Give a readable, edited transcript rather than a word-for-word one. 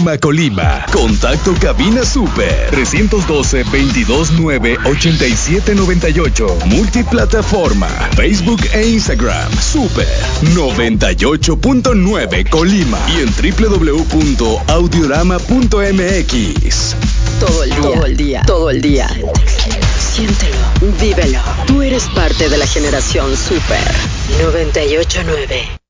Colima. Contacto cabina super 312-229-8798. Multiplataforma, Facebook e Instagram. Super 98.9 Colima. Y en www.audiorama.mx. Todo el día. Siéntelo, vívelo. Tú eres parte de la generación Super 98.9.